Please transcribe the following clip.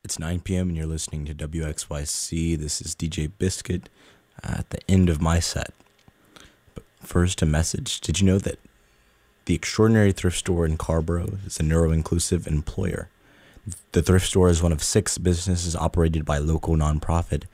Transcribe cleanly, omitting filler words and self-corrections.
It's 9 p.m. and you're listening to WXYC. This is DJ Biscuit at the end of my set. But first, a message. Did you know that the Extraordinary Thrift Store in Carborough is a neuro-inclusive employer? The thrift store is one of 6 businesses operated by a local nonprofit